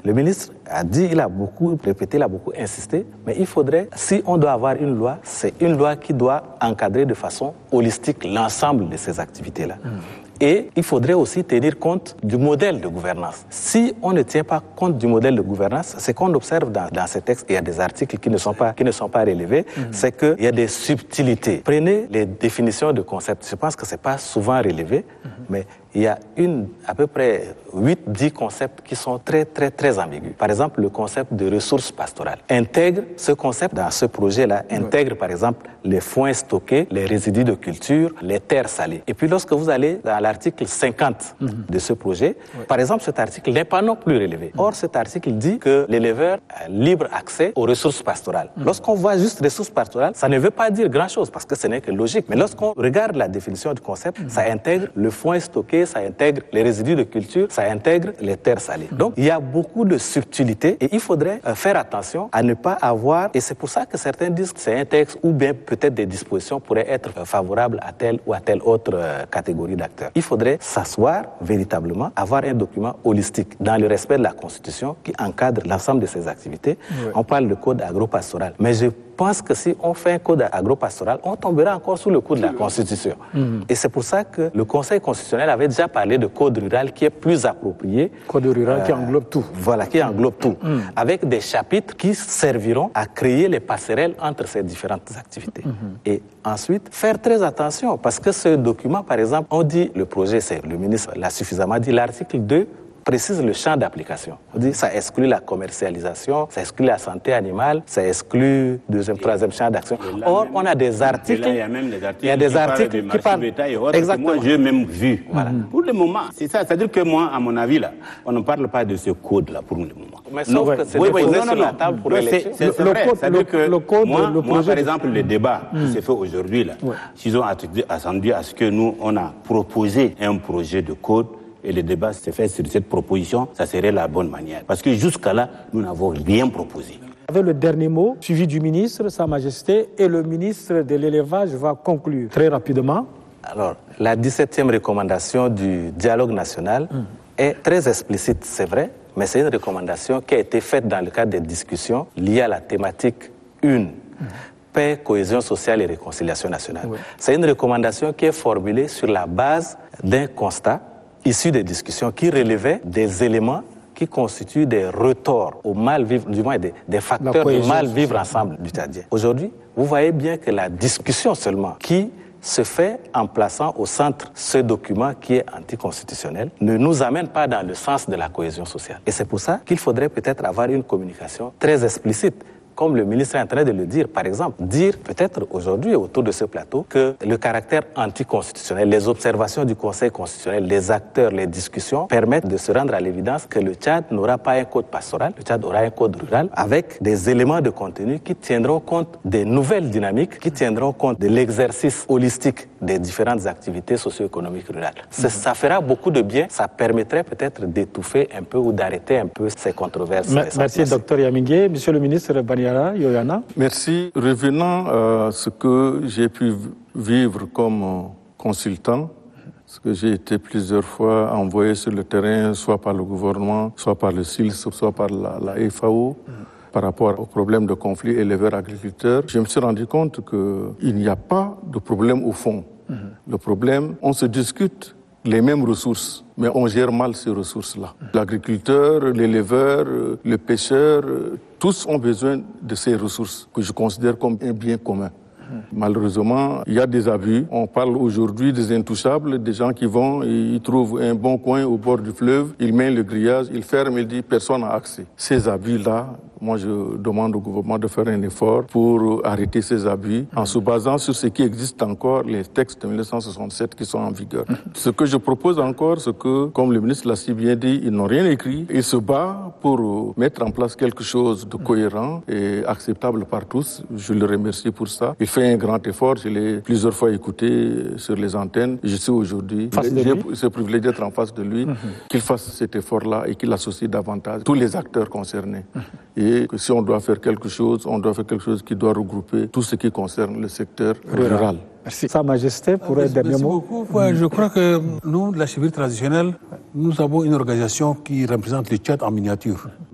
Le ministre a dit, il a beaucoup répété, il a beaucoup insisté, mais il faudrait, si on doit avoir une loi, c'est une loi qui doit encadrer de façon holistique l'ensemble de ces activités-là. Et il faudrait aussi tenir compte du modèle de gouvernance. Si on ne tient pas compte du modèle de gouvernance, ce qu'on observe dans ces textes, il y a des articles qui ne sont pas relevés, c'est qu'il y a des subtilités. Prenez les définitions de concepts. Je pense que ce n'est pas souvent relevé, mais il y a à peu près 8-10 concepts qui sont très, très, très ambigus. Par exemple, le concept de ressources pastorales. Intègre ce concept dans ce projet-là, intègre par exemple les foins stockés, les résidus de culture, les terres salées. Et puis lorsque vous allez dans l'article 50 de ce projet, par exemple, cet article n'est pas non plus relevé. Or, cet article dit que l'éleveur a libre accès aux ressources pastorales. Lorsqu'on voit juste ressources pastorales, ça ne veut pas dire grand-chose parce que ce n'est que logique. Mais lorsqu'on regarde la définition du concept, ça intègre le foin stocké, ça intègre les résidus de culture, ça intègre les terres salées. Donc, il y a beaucoup de subtilités et il faudrait faire attention à ne pas avoir, et c'est pour ça que certains disent que c'est un texte ou bien peut-être des dispositions pourraient être favorables à telle ou à telle autre catégorie d'acteurs. Il faudrait s'asseoir véritablement, avoir un document holistique dans le respect de la Constitution qui encadre l'ensemble de ces activités. On parle de code agropastoral. Mais je pense que si on fait un code agropastoral, on tombera encore sous le coup de la Constitution. Et c'est pour ça que le Conseil constitutionnel avait déjà parlé de code rural qui est plus approprié. Code rural qui englobe tout. Voilà, qui englobe tout. Avec des chapitres qui serviront à créer les passerelles entre ces différentes activités. Et ensuite, faire très attention, parce que ce document, par exemple, on dit, le projet, c'est le ministre l'a suffisamment dit, l'article 2 précise le champ d'application. On dit ça exclut la commercialisation, ça exclut la santé animale, ça exclut deuxième, troisième champ d'action. Or, on a des articles. Là, il y a même des articles qui parlent de marché exactement. Moi, j'ai même vu. Voilà. Pour le moment, c'est ça. C'est-à-dire que moi, à mon avis, là, on ne parle pas de ce code-là pour le moment. Mais sauf que c'est déposé sur la table pour l'élection. C'est vrai. C'est-à-dire que moi, par exemple, le débat qui s'est fait aujourd'hui, là, s'ils ont attendu à ce que nous, on a proposé un projet de code, et le débat s'est fait sur cette proposition, ça serait la bonne manière. Parce que jusqu'à là, nous n'avons rien proposé. Avec le dernier mot, suivi du ministre, Sa Majesté, et le ministre de l'Élevage va conclure très rapidement. Alors, la 17e recommandation du dialogue national est très explicite, c'est vrai, mais c'est une recommandation qui a été faite dans le cadre des discussions liées à la thématique 1. Paix, cohésion sociale et réconciliation nationale. C'est une recommandation qui est formulée sur la base d'un constat issu des discussions qui relevaient des éléments qui constituent des retors au mal vivre, du moins des facteurs de mal vivre ensemble du Tchadien. Aujourd'hui, vous voyez bien que la discussion seulement qui se fait en plaçant au centre ce document qui est anticonstitutionnel ne nous amène pas dans le sens de la cohésion sociale. Et c'est pour ça qu'il faudrait peut-être avoir une communication très explicite, comme le ministre est en train de le dire, par exemple, dire peut-être aujourd'hui autour de ce plateau que le caractère anticonstitutionnel, les observations du Conseil constitutionnel, les acteurs, les discussions permettent de se rendre à l'évidence que le Tchad n'aura pas un code pastoral, le Tchad aura un code rural avec des éléments de contenu qui tiendront compte des nouvelles dynamiques, qui tiendront compte de l'exercice holistique des différentes activités socio-économiques rurales. Ça fera beaucoup de bien, ça permettrait peut-être d'étouffer un peu ou d'arrêter un peu ces controverses. Merci, Dr Yamingué. Monsieur le ministre Yoyana. Merci. Revenant à ce que j'ai pu vivre comme consultant, parce que j'ai été plusieurs fois envoyé sur le terrain, soit par le gouvernement, soit par le SILS, soit par la FAO, par rapport au problème de conflit éleveurs-agriculteurs, je me suis rendu compte qu'il n'y a pas de problème au fond. Le problème, on se discute les mêmes ressources, mais on gère mal ces ressources-là. L'agriculteur, l'éleveur, le pêcheur, tous ont besoin de ces ressources que je considère comme un bien commun. Malheureusement, il y a des abus. On parle aujourd'hui des intouchables, des gens qui vont, ils trouvent un bon coin au bord du fleuve, ils mettent le grillage, ils ferment, ils disent personne n'a accès. Ces abus-là, moi je demande au gouvernement de faire un effort pour arrêter ces abus en se basant sur ce qui existe encore, les textes de 1967 qui sont en vigueur. Ce que je propose encore, c'est que, comme le ministre l'a si bien dit, ils n'ont rien écrit. Ils se battent pour mettre en place quelque chose de cohérent et acceptable par tous. Je le remercie pour ça. Il fait un grand effort. Je l'ai plusieurs fois écouté sur les antennes. Je suis aujourd'hui, j'ai ce privilège d'être en face de lui, qu'il fasse cet effort-là et qu'il associe davantage tous les acteurs concernés. Et que si on doit faire quelque chose, on doit faire quelque chose qui doit regrouper tout ce qui concerne le secteur rural. Merci. Sa Majesté, pour un dernier mot. Merci beaucoup. Ouais, je crois que nous, la cheville traditionnelle, nous avons une organisation qui représente le Tchad en miniature.